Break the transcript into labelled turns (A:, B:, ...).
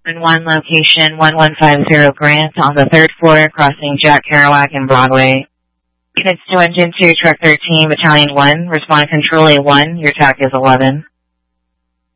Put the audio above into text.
A: In one location, 1150 Grant on the 3rd floor, crossing Jack Kerouac and Broadway. Units to Engine 2, Truck 13, Battalion 1, respond Control A1, your TAC is 11.